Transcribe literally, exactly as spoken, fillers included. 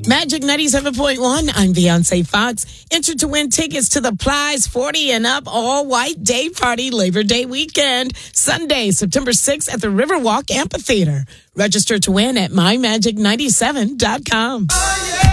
Magic ninety-seven point one, I'm Beyonce Fox. Enter to win tickets to the Plies forty and Up All-White Day Party Labor Day Weekend, Sunday, September sixth at the Riverwalk Amphitheater. Register to win at my magic ninety-seven dot com. Oh, yeah.